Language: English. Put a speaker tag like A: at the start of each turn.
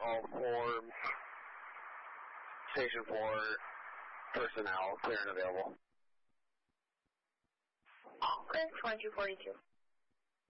A: all 4 Station 4 personnel clear and available.
B: Clear 2242.